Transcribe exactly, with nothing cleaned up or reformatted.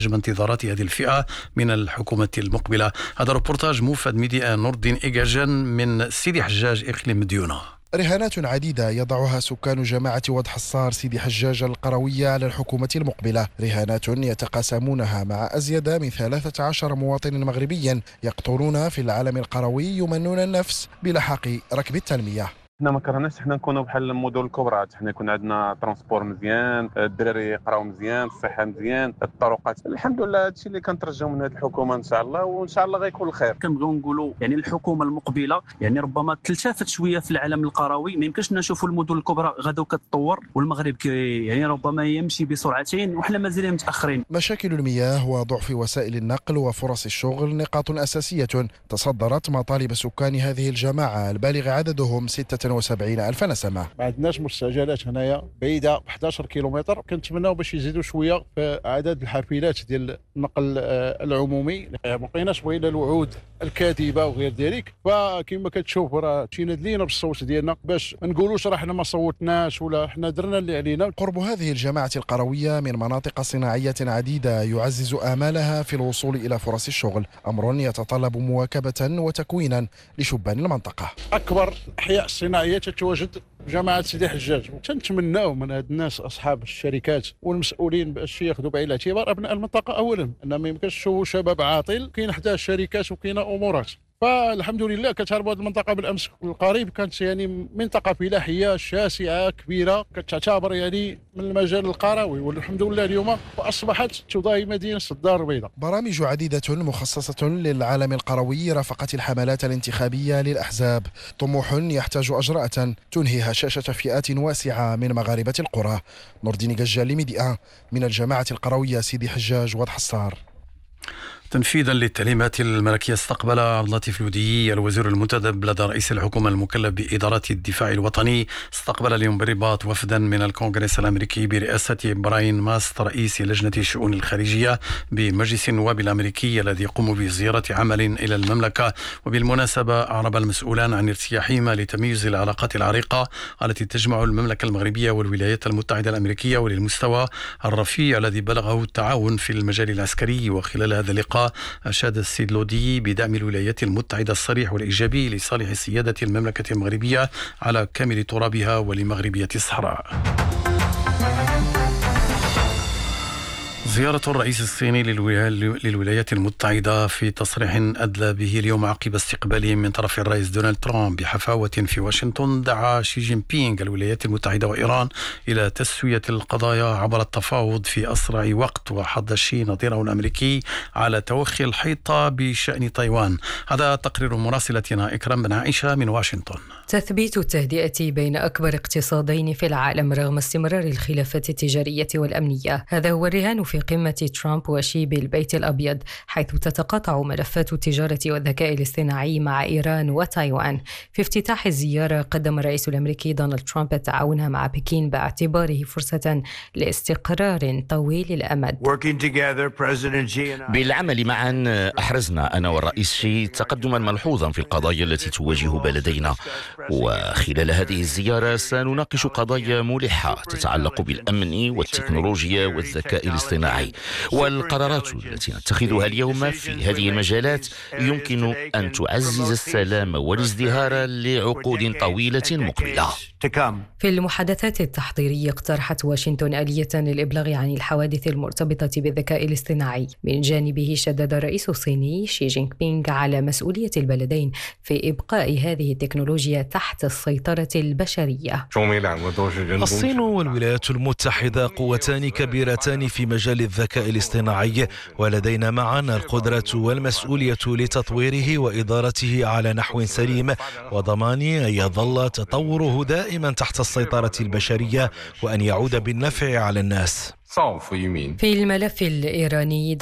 حجم انتظارات هذه الفئة من الحكومة المقبلة. هذا روبورتاج موفد ميديا نور الدين إيجاجان من سيدي حجاج إقليم مديونة. رهانات عديدة يضعها سكان جماعة واد حصار سيدي حجاج القروية على الحكومة المقبلة، رهانات يتقاسمونها مع أزيد من ثلاثة عشر مواطن مغربيا يقطرون في العالم القروي يمنون النفس بلحاق ركب التنمية. حنا ما كرهناش حنا نكونوا بحال المدن الكبرى، حنا يكون عندنا ترونسبور مزيان، الدراري يقراو مزيان، الصحه مزيان، الطرقات الحمد لله. هادشي اللي كنترجاو من هذه الحكومه ان شاء الله، وان شاء الله غيكون الخير. كنبغيو نقولوا يعني الحكومه المقبله يعني ربما تلتفت شويه في العالم القروي. ما يمكنش نشوفوا المدن الكبرى غدو كتطور والمغرب كي يعني ربما يمشي بسرعتين وحنا مازال متاخرين. مشاكل المياه وضعف وسائل النقل وفرص الشغل نقاط اساسيه تصدرت مطالب سكان هذه الجماعه البالغ عددهم ستة وسبعين ألف نسمة. ما عندناش مستعجلات هنايا بعيدة ب أحد عشر كيلومتر، كنتمناو باش يزيدوا شوية في عدد الحافلات ديال النقل العمومي. ما بقيناش بغينا الوعود الكاذبة وغير ذلك، فكما كتشوف راه مشينا دلينا بالصوت ديالنا باش ما نقولوش راه حنا ما صوتناش ولا حنا درنا اللي علينا. قرب هذه الجماعة القروية من مناطق صناعية عديدة يعزز آمالها في الوصول إلى فرص الشغل، أمر يتطلب مواكبة وتكوينا لشبان المنطقة. أكبر الأحياء الصناعية تتواجد جماعة سيدي حجاج، وتنتمناو من هاد الناس أصحاب الشركات والمسؤولين باش ياخذوا بعين الاعتبار أبناء المنطقة أولا، أن ما يمكنش تشوفوا شباب عاطل، كاين حتى الشركات وكاين أمورات. فالحمد لله كتعرفوا هذه المنطقة بالأمس القريب كانت يعني منطقة فلاحية شاسعة كبيرة كتعتبر يعني من المجال القروي، والحمد لله اليوم أصبحت تضاهي مدينة الدار البيضاء. برامج عديدة مخصصة للعالم القروي رافقت الحملات الانتخابية للأحزاب، طموح يحتاج أجراء تنهي هشاشة فئات واسعة من مغاربة القرى. نور الدين إيجاجان لميديا من الجماعة القروية سيدي حجاج واد حصار. تنفيذا للتعليمات الملكية، استقبل عبد اللطيف الوديي الوزير المنتدب لدى رئيس الحكومة المكلف بإدارة الدفاع الوطني استقبل اليوم بالرباط وفدا من الكونغرس الأمريكي برئاسة براين ماست رئيس لجنة الشؤون الخارجية بمجلس النواب الأمريكي الذي يقوم بزيارة عمل إلى المملكة. وبالمناسبة أعرب المسؤولان عن ارتياحهما لتميز العلاقات العريقة التي تجمع المملكة المغربية والولايات المتحدة الأمريكية وللمستوى الرفيع الذي بلغه التعاون في المجال العسكري. وخلال هذا اللقاء أشاد السيد لودي بدعم الولايات المتحدة الصريح والإيجابي لصالح سيادة المملكة المغربية على كامل ترابها ولمغربية الصحراء. زيارة الرئيس الصيني للولايات المتحدة في تصريح أدلى به اليوم عقب استقباله من طرف الرئيس دونالد ترامب بحفاوة في واشنطن، دعا شي جين بينغ الولايات المتحدة وإيران إلى تسوية القضايا عبر التفاوض في أسرع وقت، وحض الشي نظيره الأمريكي على توخي الحيطة بشأن تايوان. هذا تقرير مراسلتنا إكرام بن عائشة من واشنطن. تثبيت التهدئة بين أكبر اقتصادين في العالم رغم استمرار الخلافات التجارية والأمنية، هذا هو الرهان في قمة ترامب وشي بالبيت الأبيض، حيث تتقاطع ملفات التجارة والذكاء الاصطناعي مع إيران وتايوان. في افتتاح الزيارة قدم الرئيس الأمريكي دونالد ترامب التعاون مع بكين باعتباره فرصة لاستقرار طويل الأمد. بالعمل معا أحرزنا أنا والرئيس شي تقدما ملحوظا في القضايا التي تواجه بلدينا، وخلال هذه الزيارة سنناقش قضايا ملحة تتعلق بالأمن والتكنولوجيا والذكاء الاصطناعي، والقرارات التي نتخذها اليوم في هذه المجالات يمكن أن تعزز السلام والازدهار لعقود طويلة مقبلة. في المحادثات التحضيرية اقترحت واشنطن آلية للإبلاغ عن الحوادث المرتبطة بالذكاء الاصطناعي. من جانبه شدد الرئيس الصيني شي جين بينغ على مسؤولية البلدين في إبقاء هذه التكنولوجيا تحت السيطرة البشرية. الصين والولايات المتحدة قوتان كبيرتان في مجال الذكاء الاصطناعي، ولدينا معا القدرة والمسؤولية لتطويره وإدارته على نحو سليم وضمان أن يظل تطوره دائما تحت السيطرة البشرية وأن يعود بالنفع على الناس. في الملف الإيراني